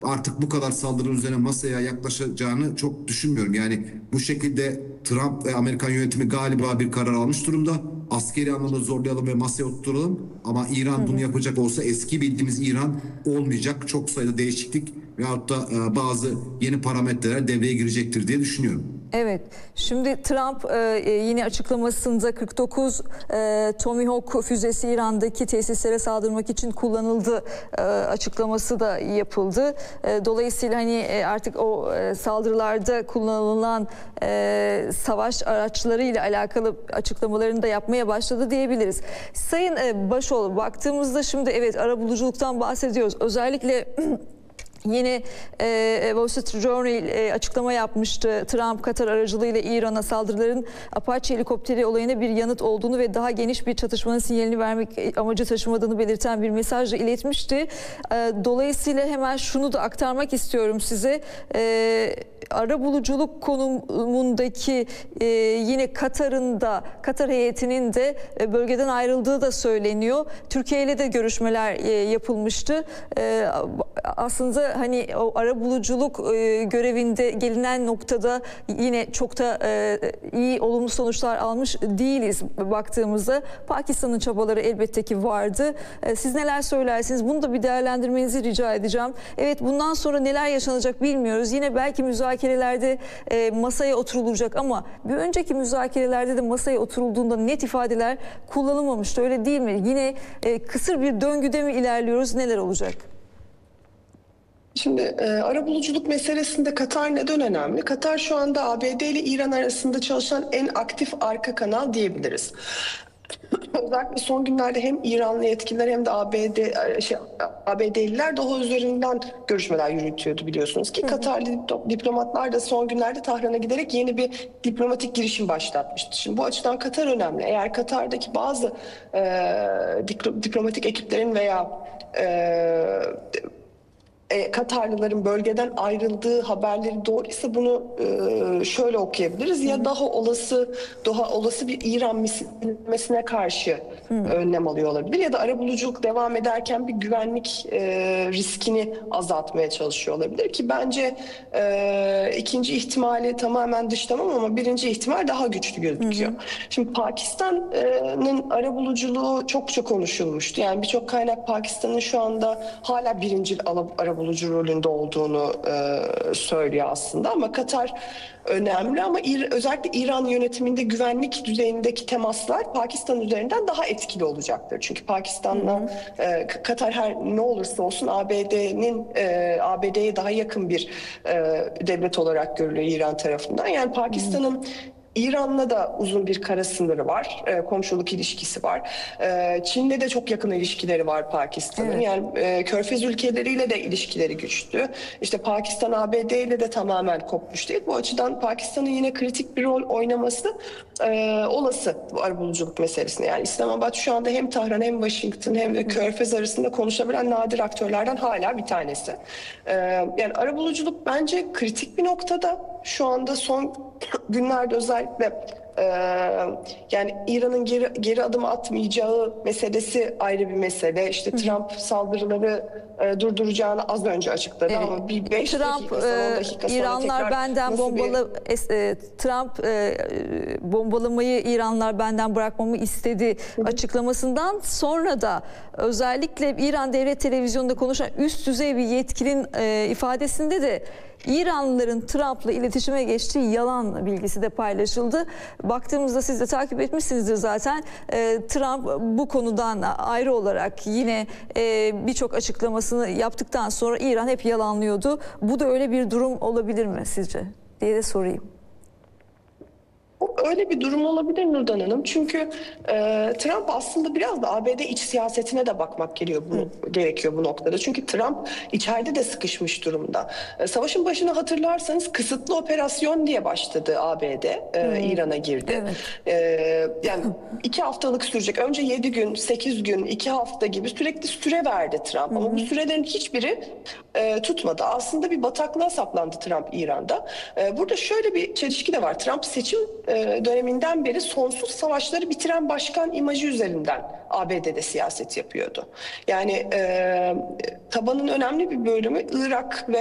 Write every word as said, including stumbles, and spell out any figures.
artık bu kadar saldırı üzerine masaya yaklaşacağını çok düşünmüyorum. Yani bu şekilde Trump ve Amerikan yönetimi galiba bir karar almış durumda. Askeri anlamda zorlayalım ve masaya oturtalım. Ama Hı İran bunu hı. yapacak olsa eski bildiğimiz İran olmayacak. Çok sayıda değişiklik veyahut da e, bazı yeni parametreler devreye girecektir diye düşünüyorum. Evet, şimdi Trump e, yine açıklamasında kırk dokuz e, Tomahawk füzesi İran'daki tesislere saldırmak için kullanıldı e, açıklaması da yapıldı. E, dolayısıyla hani e, artık o e, saldırılarda kullanılan e, savaş araçlarıyla alakalı açıklamalarını da yapmaya başladı diyebiliriz. Sayın e, Başoğlu, baktığımızda şimdi evet arabuluculuktan bahsediyoruz. Özellikle Yine e, Wall Street Journal e, açıklama yapmıştı. Trump, Katar aracılığıyla İran'a saldırıların Apache helikopteri olayına bir yanıt olduğunu ve daha geniş bir çatışmanın sinyalini vermek amacı taşımadığını belirten bir mesajla iletmişti. E, dolayısıyla hemen şunu da aktarmak istiyorum size. E, arabuluculuk konumundaki e, yine Katar'ın da Katar heyetinin de e, bölgeden ayrıldığı da söyleniyor. Türkiye ile de görüşmeler e, yapılmıştı. E, aslında hani o arabuluculuk e, görevinde gelinen noktada yine çok da e, iyi olumlu sonuçlar almış değiliz baktığımızda. Pakistan'ın çabaları elbette ki vardı. E, siz neler söylersiniz? Bunu da bir değerlendirmenizi rica edeceğim. Evet, bundan sonra neler yaşanacak bilmiyoruz. Yine belki müzakerelerde e, masaya oturulacak ama bir önceki müzakerelerde de masaya oturulduğunda net ifadeler kullanılmamıştı. Öyle değil mi? Yine e, kısır bir döngüde mi ilerliyoruz? Neler olacak? Şimdi e, arabuluculuk meselesinde Katar neden önemli? Katar şu anda A B D ile İran arasında çalışan en aktif arka kanal diyebiliriz. Özellikle son günlerde hem İranlı yetkililer hem de A B D şey, A B D'liler Doha üzerinden görüşmeler yürütüyordu biliyorsunuz ki. Katarlı diplomatlar da son günlerde Tahran'a giderek yeni bir diplomatik girişim başlatmıştı. Şimdi bu açıdan Katar önemli. Eğer Katar'daki bazı e, diplomatik ekiplerin veya e, Katarlıların bölgeden ayrıldığı haberleri doğruysa bunu şöyle okuyabiliriz. Ya daha olası daha olası bir İran misillemesine karşı Hı. önlem alıyor olabilir ya da arabuluculuk devam ederken bir güvenlik riskini azaltmaya çalışıyor olabilir ki bence ikinci ihtimali tamamen dışlamam ama birinci ihtimal daha güçlü gözüküyor. Hı hı. Şimdi Pakistan'ın arabuluculuğu çokça konuşulmuştu. Yani birçok kaynak Pakistan'ın şu anda hala birincil arabuluculuğu bulucu rolünde olduğunu e, söylüyor aslında ama Katar önemli ama İr, özellikle İran yönetiminde güvenlik düzeyindeki temaslar Pakistan üzerinden daha etkili olacaktır. Çünkü Pakistan'la e, Katar her ne olursa olsun A B D'nin e, A B D'ye daha yakın bir e, devlet olarak görülüyor İran tarafından. Yani Pakistan'ın İran'la da uzun bir kara sınırı var, e, komşuluk ilişkisi var. E, Çin'le de çok yakın ilişkileri var Pakistan'ın. Evet. Yani e, Körfez ülkeleriyle de ilişkileri güçlü. İşte Pakistan A B D ile de tamamen kopmuş değil. Bu açıdan Pakistan'ın yine kritik bir rol oynaması e, olası bu arabuluculuk meselesine. Yani İslamabad şu anda hem Tahran hem Washington hem de Körfez arasında konuşabilen nadir aktörlerden hala bir tanesi. E, yani arabuluculuk bence kritik bir noktada. Şu anda son günlerde özellikle e, yani İran'ın geri, geri adım atmayacağı meselesi ayrı bir mesele. İşte Trump saldırıları e, durduracağını az önce açıkladı evet. Ama bir beş dakika on dakika sonra İranlar benden bombalı bir... e, Trump e, bombalamayı İranlar benden bırakmamı istedi Hı. açıklamasından sonra da özellikle İran Devlet Televizyonu'nda konuşan üst düzey bir yetkilinin e, ifadesinde de İranlıların Trump'la iletişime geçtiği yalan bilgisi de paylaşıldı. Baktığımızda siz de takip etmişsinizdir zaten. Trump bu konudan ayrı olarak yine birçok açıklamasını yaptıktan sonra İran hep yalanlıyordu. Bu da öyle bir durum olabilir mi sizce diye de sorayım. Öyle bir durum olabilir Nurdan Hanım. Çünkü e, Trump aslında biraz da A B D iç siyasetine de bakmak geliyor bu, gerekiyor bu noktada. Çünkü Trump içeride de sıkışmış durumda. E, savaşın başına hatırlarsanız kısıtlı operasyon diye başladı A B D. E, İran'a girdi. Evet. E, yani iki haftalık sürecek. Önce yedi gün, sekiz gün, iki hafta gibi sürekli süre verdi Trump. Ama bu sürelerin hiçbiri e, tutmadı. Aslında bir bataklığa saplandı Trump İran'da. E, burada şöyle bir çelişki de var. Trump seçim e, döneminden beri sonsuz savaşları bitiren başkan imajı üzerinden A B D'de siyaset yapıyordu. Yani e, tabanın önemli bir bölümü Irak ve